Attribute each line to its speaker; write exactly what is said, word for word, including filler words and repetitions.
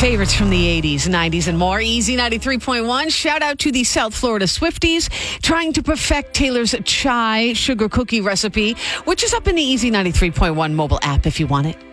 Speaker 1: Favorites from the eighties, nineties, and more. Easy ninety-three point one. Shout out to the South Florida Swifties trying to perfect Taylor's chai sugar cookie recipe, which is up in the Easy ninety-three point one mobile app if you want it.